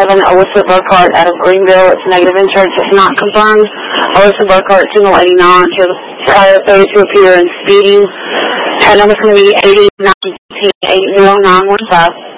7, Alyssa Burkhart out of Greenville. It's negative insurance. It's not confirmed. Alyssa Burkhart, single 89. She has prior 32 appear in speeding. Her number's going to be 80-915-80915.